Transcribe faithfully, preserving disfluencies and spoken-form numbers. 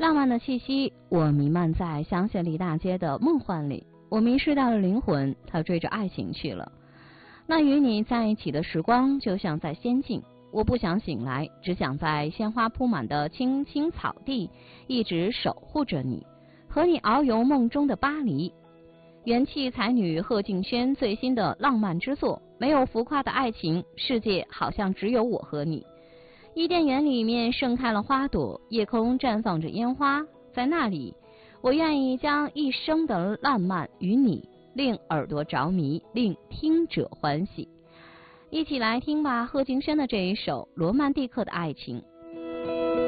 浪漫的气息，我弥漫在香榭丽大街的梦幻里，我迷失到了灵魂，它追着爱情去了。那与你在一起的时光就像在仙境，我不想醒来，只想在鲜花铺满的青青草地一直守护着你，和你遨游梦中的巴黎。元气才女贺敬轩最新的浪漫之作，没有浮夸的爱情，世界好像只有我和你。伊甸园里面盛开了花朵，夜空绽放着烟花，在那里，我愿意将一生的浪漫与你，令耳朵着迷，令听者欢喜。一起来听吧，贺敬轩的这一首罗曼蒂克的爱情。